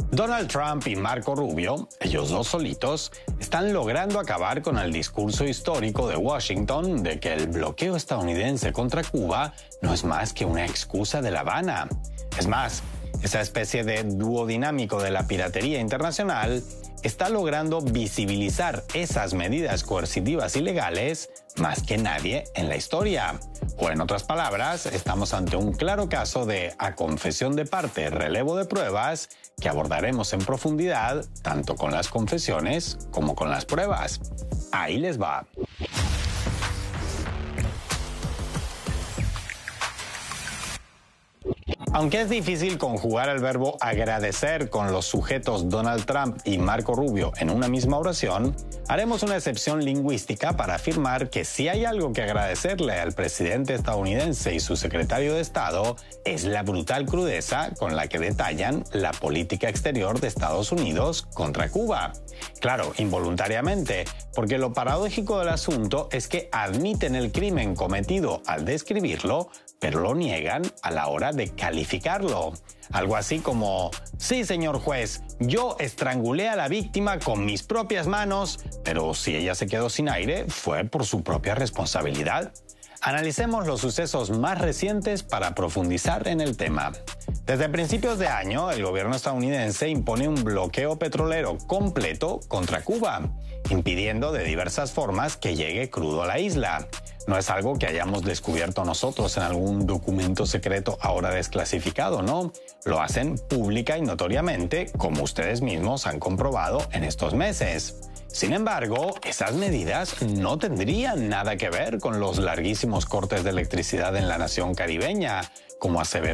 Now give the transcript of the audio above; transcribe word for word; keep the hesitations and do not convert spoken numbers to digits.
Donald Trump y Marco Rubio, ellos dos solitos, están logrando acabar con el discurso histórico de Washington de que el bloqueo estadounidense contra Cuba no es más que una excusa de La Habana. Es más, esa especie de dúo dinámico de la piratería internacional está logrando visibilizar esas medidas coercitivas ilegales más que nadie en la historia. O en otras palabras, estamos ante un claro caso de a confesión de parte, relevo de pruebas, que abordaremos en profundidad tanto con las confesiones como con las pruebas. Ahí les va. Aunque es difícil conjugar el verbo agradecer con los sujetos Donald Trump y Marco Rubio en una misma oración, haremos una excepción lingüística para afirmar que si hay algo que agradecerle al presidente estadounidense y su secretario de Estado es la brutal crudeza con la que detallan la política exterior de Estados Unidos contra Cuba. Claro, involuntariamente, porque lo paradójico del asunto es que admiten el crimen cometido al describirlo, pero lo niegan a la hora de calificarlo. Algo así como, sí, señor juez, yo estrangulé a la víctima con mis propias manos, pero si ella se quedó sin aire, fue por su propia responsabilidad. Analicemos los sucesos más recientes para profundizar en el tema. Desde principios de año, el gobierno estadounidense impone un bloqueo petrolero completo contra Cuba, impidiendo de diversas formas que llegue crudo a la isla. No es algo que hayamos descubierto nosotros en algún documento secreto ahora desclasificado, ¿no? Lo hacen pública y notoriamente, como ustedes mismos han comprobado en estos meses. Sin embargo, esas medidas no tendrían nada que ver con los larguísimos cortes de electricidad en la nación caribeña, como aseveró